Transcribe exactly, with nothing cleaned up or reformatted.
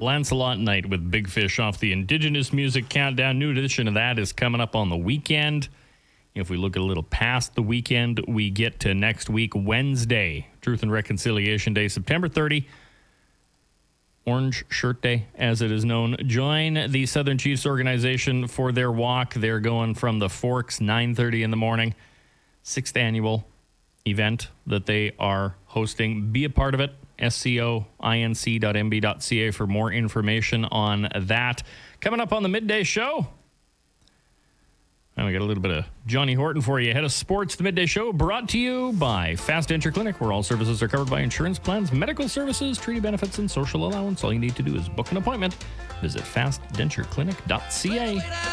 Lancelot Night with Big Fish off the Indigenous Music Countdown. New edition of that is coming up on the weekend. If we look a little past the weekend, we get to next week, Wednesday, Truth and Reconciliation Day, September thirtieth. Orange Shirt Day, as it is known. Join the Southern Chiefs organization for their walk. They're going from the Forks, nine thirty in the morning. Sixth annual event that they are hosting. Be a part of it. S C O inc dot m b dot c a for more information on that. Coming up on the midday show. And we got a little bit of Johnny Horton for you ahead of sports. The Midday Show brought to you by Fast Denture Clinic, where all services are covered by insurance plans, medical services, treaty benefits, and social allowance. All you need to do is book an appointment. Visit fast denture clinic dot c a.